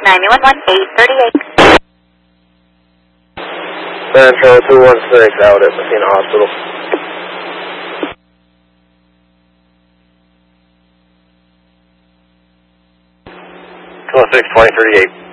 911-838. Central 216 out at Messina Hospital. 216-2038.